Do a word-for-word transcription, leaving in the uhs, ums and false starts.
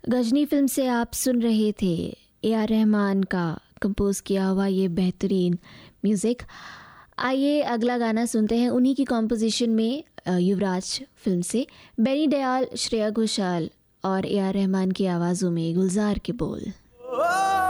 Ghazni film से आप सुन रहे थे ए आर रहमान का कंपोज किया हुआ ये बेहतरीन म्यूज़िक। आइए अगला गाना सुनते हैं उन्हीं की कॉम्पोजिशन में, युवराज फिल्म से। बेनी दयाल, श्रेया घोषाल और ए आर रहमान की आवाज़ों में गुलजार के बोल।